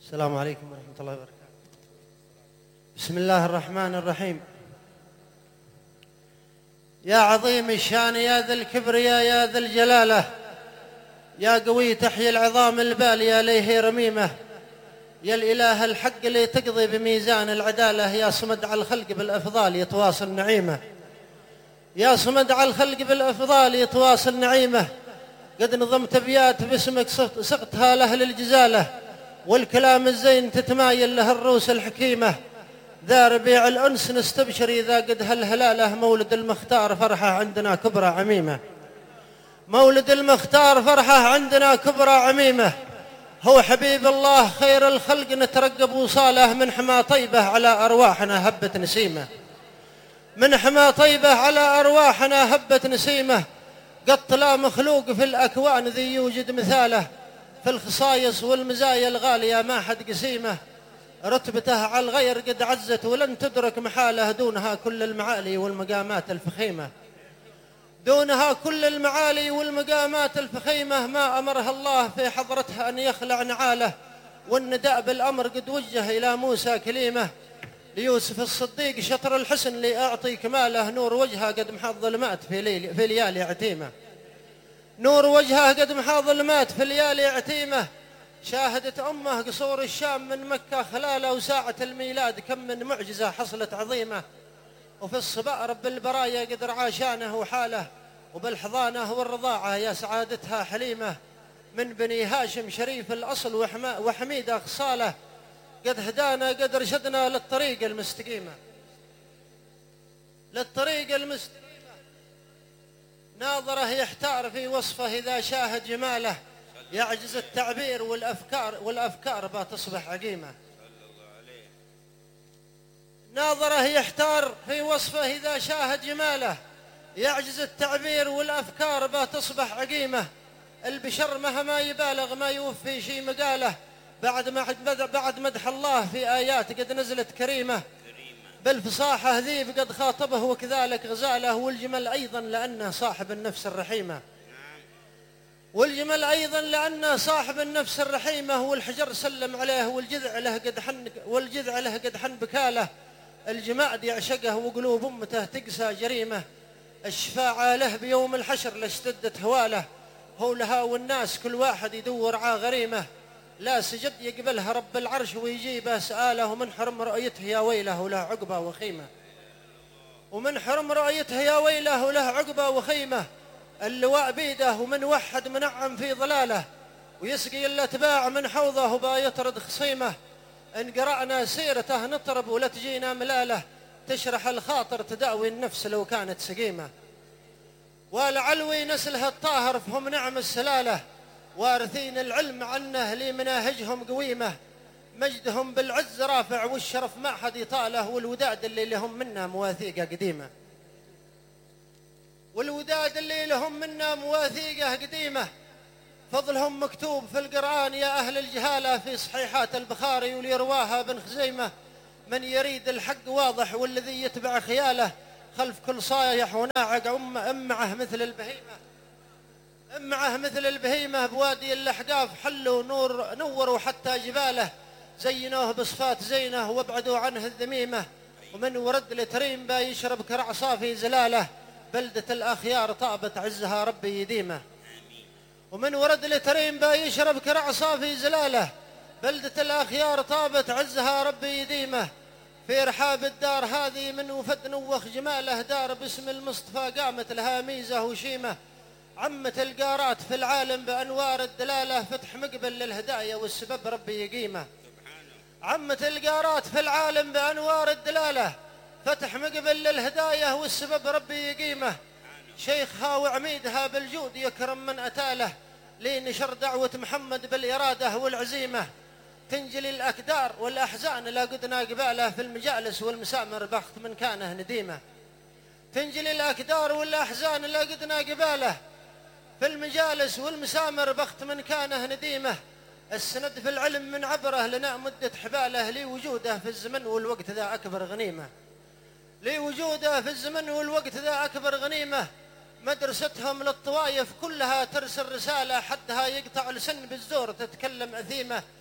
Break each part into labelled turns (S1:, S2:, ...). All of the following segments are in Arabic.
S1: السلام عليكم ورحمة الله وبركاته. بسم الله الرحمن الرحيم. يا عظيم الشان يا ذا الكبرياء يا ذا الجلالة، يا قوي تحيي العظام البالية ليه رميمة، يا الإله الحق اللي تقضي بميزان العدالة، يا صمد على الخلق بالأفضال يتواصل نعيمه، يا صمد على الخلق بالأفضال يتواصل نعيمه. قد نظمت أبيات باسمك سقتها لأهل الجزالة، والكلام الزين تتمايل له الروس الحكيمة. ذا ربيع الأنس نستبشر إذا قد هالهلالة، مولد المختار فرحة عندنا كبرى عميمة، مولد المختار فرحة عندنا كبرى عميمة. هو حبيب الله خير الخلق نترقب وصاله، من حما طيبة على أرواحنا هبت نسيمة، من حما طيبة على أرواحنا هبت نسيمة. قد لا مخلوق في الأكوان ذي يوجد مثاله، في الخصايص والمزايا الغالية ما حد قسيمة. رتبته على الغير قد عزت ولن تدرك محاله، دونها كل المعالي والمقامات الفخيمة، دونها كل المعالي والمقامات الفخيمة. ما أمرها الله في حضرتها أن يخلع نعاله، والنداء بالأمر قد وجه إلى موسى كليمة. ليوسف الصديق شطر الحسن لأعطي كماله، نور وجهه قد محى الظلمات في ليالي عتيمة، نور وجهه قد محى الظلمات في ليالي عتيمة. شاهدت أمه قصور الشام من مكة خلاله، وساعة الميلاد كم من معجزة حصلت عظيمة. وفي الصباء رب البرايا قد رعى شانه وحاله، وبالحضانة والرضاعة يا سعادتها حليمة. من بني هاشم شريف الأصل وحميدة خصاله، قد هدانا قد رشدنا للطريق المستقيمة، للطريق المستقيمة. ناظره يحتار في وصفه إذا شاهد جماله، يعجز التعبير والأفكار بتصبح عقيمة. ناظره يحتار في وصفه إذا شاهد جماله، يعجز التعبير والأفكار بتصبح عقيمة. البشر مهما يبالغ ما يوفي شي مقاله، بعد مدح الله في آيات قد نزلت كريمة. بالفصاحة ذيب قد خاطبه وكذلك غزاله، والجمل أيضا لأنه صاحب النفس الرحيمة، والجمل أيضا لأنه صاحب النفس الرحيمة. والحجر سلم عليه والجذع له قد حن بكاله، الجماد يعشقه وقلوب أمته تقسى جريمة. الشفاعة له بيوم الحشر لاشتدت هواله، هو لها والناس كل واحد يدور ع غريمة. لا سجد يقبلها رب العرش ويجيبه سآله، ومن حرم رؤيته يا ويله له عقبة وخيمة، ومن حرم رؤيته يا ويله له عقبة وخيمة. اللواء بيده ومن وحد منعم في ضلاله، ويسقي الأتباع من حوضه وبا يطرد خصيمه. إن قرأنا سيرته نطرب ولا تجينا ملاله، تشرح الخاطر تداوي النفس لو كانت سقيمة. والعلوي نسلها الطاهر فهم نعم السلالة، وارثين العلم عنه لمناهجهم قويمة. مجدهم بالعز رافع والشرف ما حد يطاله، والوداد اللي لهم منا مواثيقه قديمة، والوداد اللي لهم منا مواثيقه قديمة. فضلهم مكتوب في القرآن يا أهل الجهالة، في صحيحات البخاري واللي رواها بن خزيمة. من يريد الحق واضح والذي يتبع خياله، خلف كل صايح وناعق أمعه مثل البهيمة، أمعه مثل البهيمة. بوادي الأحقاف حلوا نوروا حتى جباله، زينوه بصفات زينه وابعدوا عنه الذميمة. ومن ورد لتريم با يشرب كرع صافي زلاله، بلدة الأخيار طابت عزها ربي يديمه. ومن ورد لتريم با يشرب كرع صافي زلاله، بلدة الأخيار طابت عزها ربي يديمه. في رحاب الدار هذه من وفد نوخ جماله، دار باسم المصطفى قامت لها ميزة وشيمة. عمت القارات في العالم بأنوار الدلالة، فتح مقبل للهدايا والسبب ربي يقيمه. عمت القارات في العالم بأنوار الدلالة، فتح مقبل للهدايا والسبب ربي يقيمه. شيخها وعميدها بالجود يكرم من أتاله، لنشر دعوة محمد بالإرادة والعزيمة. تنجلي الأكدار والأحزان لا قدنا قباله، في المجالس والمسامر بخت من كانه نديمة. تنجلي الأكدار والأحزان لا قدنا قباله، في المجالس والمسامر بخت من كانه نديمة. السند في العلم من عبره لنا مدة حباله، لي وجوده في الزمن والوقت ذا أكبر غنيمة، لي وجوده في الزمن والوقت ذا أكبر غنيمة. مدرستهم للطوائف كلها ترسل رسالة، حدها يقطع لسن بالزور تتكلم أثيمة.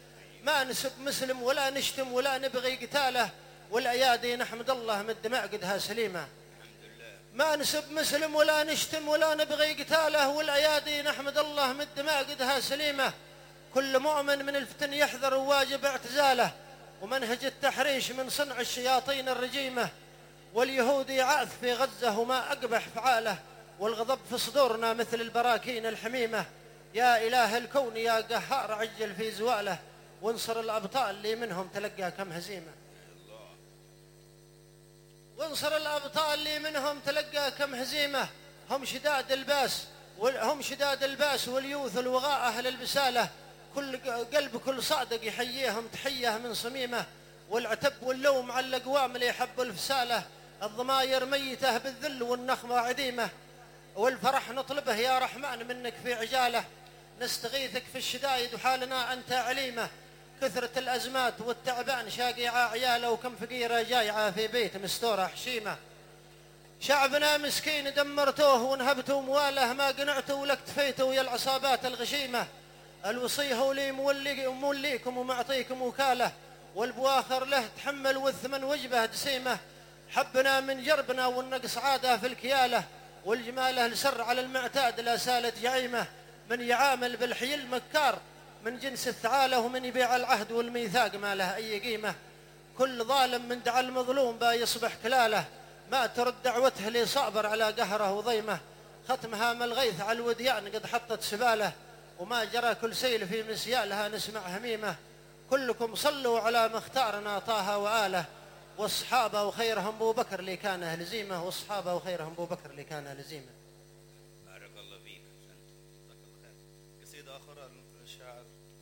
S1: ما نسب مسلم ولا نشتم ولا نبغي قتاله، والأيادي نحمد الله مد معقدها سليمة. ما نسب مسلم ولا نشتم ولا نبغي قتاله، والأيادي نحمد الله مد معقدها سليمة. كل مؤمن من الفتن يحذر وواجب اعتزاله، ومنهج التحريش من صنع الشياطين الرجيمة. واليهودي عاث في غزة وما أقبح فعاله، والغضب في صدورنا مثل البراكين الحميمة. يا إله الكون يا قهار عجل في زواله، وانصر الأبطال اللي منهم تلقى كم هزيمة. وانصر الأبطال اللي منهم تلقى كم هزيمة. هم شداد الباس واليوث الوغاء أهل البسالة. كل قلب كل صادق يحييهم تحية من صميمة، والعتب واللوم على الأقوام اللي يحبوا الفسالة. الضماير ميتة بالذل والنخمة عديمة، والفرح نطلبه يا رحمن منك في عجاله. نستغيثك في الشدايد وحالنا أنت عليمة، كثرة الأزمات والتعبان شاقي عياله، وكم فقيرة جايعة في بيت مستورة حشيمة. شعبنا مسكين دمرتوه ونهبتوا مواله، ما قنعتوا ولا اكتفيتوا يا العصابات الغشيمة. الوصي هو لي موليكم ومعطيكم وكاله، والبواخر له تحمل والثمن وجبه دسيمة. حبنا من جربنا والنقص عاده في الكياله، والجماله لسر على المعتاد لا سالت جعيمة. من يعامل بالحيل مكار من جنس الثعالة، ومن يبيع العهد والميثاق ما له أي قيمة. كل ظالم من دعا المظلوم با يصبح كلاله، ما ترد دعوته لي صابر على قهره وضيمه. ختم هام الغيث على الوديان قد حطت سباله، وما جرى كل سيل في مسيالها نسمع هميمة. كلكم صلوا على مختارنا طه وآله، والصحابة وخيرهم أبو بكر اللي كان هزيمة. والصحابة وخيرهم أبو بكر اللي كان هزيمة.
S2: بارك الله فيك، جزاك الله خير. قصيدة أخرى للشاعر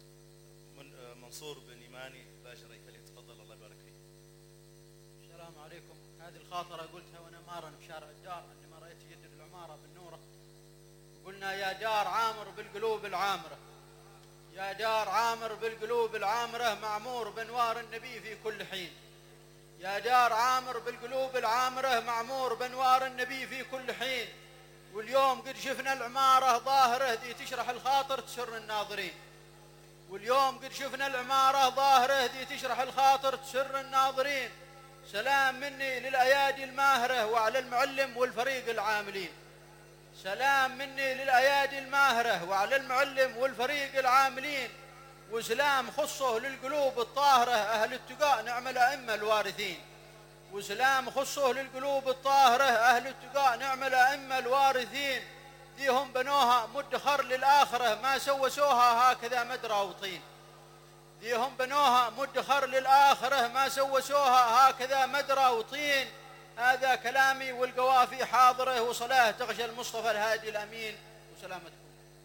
S2: منصور بن إيماني باشري، فليتفضل الله يبارك فيك.
S3: السلام عليكم. هذه الخاطرة قلتها وأنا مارا بشارع الدار، عندما رأيت جدد العمارة بالنورة. قلنا يا دار عامر بالقلوب العامرة، يا دار عامر بالقلوب العامرة، معمور بانوار النبي في كل حين. يا دار عامر بالقلوب العامرة، معمور بانوار النبي في كل حين. واليوم قد شفنا العمارة ظاهرة ذي تشرح الخاطر تسر الناظرين. واليوم قد شفنا العمارة ظاهرة ذي تشرح الخاطر تسر الناظرين. سلام مني للأيادي الماهرة وعلى المعلم والفريق العاملين. سلام مني للأيادي الماهرة وعلى المعلم والفريق العاملين. وسلام خصه للقلوب الطاهرة أهل التقاء نعم الأئمة الوارثين. وسلام خصه للقلوب الطاهرة أهل التقاء نعم الأئمة الوارثين. ذيهم بنوها مدخر للآخرة ما سوسوها هكذا مدرى وطين. ذيهم بنوها مدخر للآخرة ما سوسوها هكذا مدرى وطين. هذا كلامي والقوافي حاضره، وصلاه تغشى المصطفى الهادي الأمين. وسلامتكم.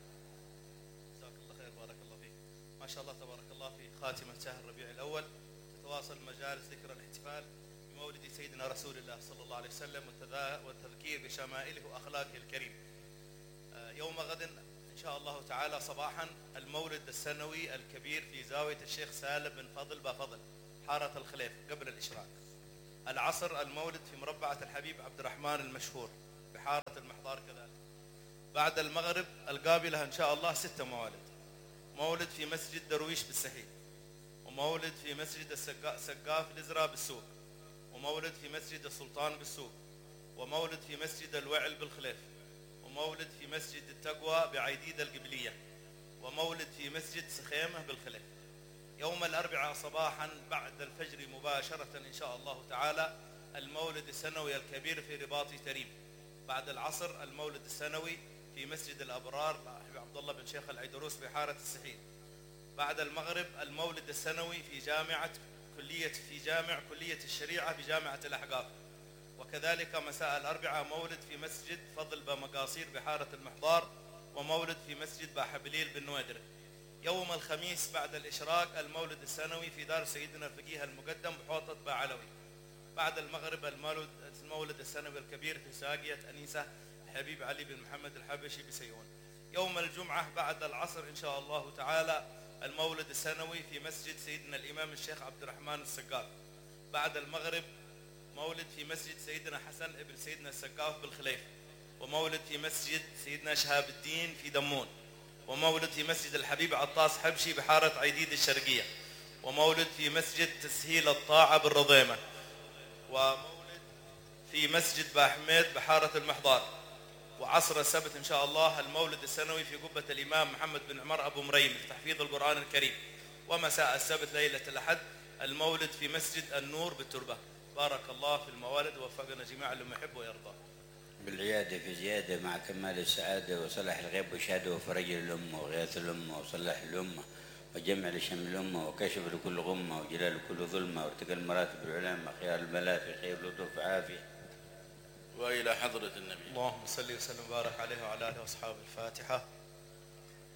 S2: جزاك الله خير، بارك الله فيك. ما شاء الله تبارك الله، في خاتمة شهر ربيع الأول تتواصل مجالس ذكرى الاحتفال بمولد سيدنا رسول الله صلى الله عليه وسلم والتذكير بشمائله وأخلاقه الكريم. يوم غد إن شاء الله تعالى صباحا المولد السنوي الكبير في زاوية الشيخ سالم بن فضل بافضل حارة الخليف قبل الإشراق. العصر المولد في مربعة الحبيب عبد الرحمن المشهور بحارة المحضار كذلك. بعد المغرب القابلة إن شاء الله 6 موالد. مولد في مسجد درويش بالسحيل، ومولد في مسجد السقاف الإزرا بالسوق، ومولد في مسجد السلطان بالسوق، ومولد في مسجد الوعل بالخليف، ومولد في مسجد التقوى بعيديد القبلية، ومولد في مسجد سخيمة بالخليف. يوم الأربعاء صباحا بعد الفجر مباشرة إن شاء الله تعالى المولد السنوي الكبير في رباطي تريم. بعد العصر المولد السنوي في مسجد الأبرار عبد الله بن شيخ العيدروس بحارة السحيل. بعد المغرب المولد السنوي في جامع كلية الشريعة بجامعة الأحقاف. وكذلك مساء الأربعاء مولد في مسجد فضل بمقاصير بحارة المحضار، ومولد في مسجد باحبليل بن نويدر. يوم الخميس بعد الإشراق المولد السنوي في دار سيدنا الفقيه المقدم بحوطة باعلوي. بعد المغرب المولد السنوي الكبير في ساقية أنيسة حبيب علي بن محمد الحبشي بسيئون. يوم الجمعة بعد العصر إن شاء الله تعالى المولد السنوي في مسجد سيدنا الإمام الشيخ عبد الرحمن السقاف. بعد المغرب مولد في مسجد سيدنا حسن ابن سيدنا السقاف بالخليف، ومولد في مسجد سيدنا شهاب الدين في دمون، ومولد في مسجد الحبيب عطاس حبشي بحارة عيديد الشرقية، ومولد في مسجد تسهيل الطاعة بالرضيمة، ومولد في مسجد باحميد بحارة المحضار. وعصر السبت إن شاء الله المولد السنوي في قبة الإمام محمد بن عمر أبو مريم لتحفيظ القرآن الكريم. ومساء السبت ليلة الأحد المولد في مسجد النور بالتربة. بارك الله في الموالد ووفقنا جميعا لما يحب ويرضى.
S4: بالعيادة في زيادة مع كمال السعادة وصلح الغيب وشهادة وفرج الأمة وغياث الأمة وصلح الأمة وجمع لشم الأمة وكشف لكل غمة وجلال كل ظلمة وارتقى المراتب العلماء خيار الملاك في خير لطف عافية.
S5: وإلى حضرة النبي.
S2: اللهم صل وسلم وبارك عليه وعلى آله وأصحابه. الفاتحة.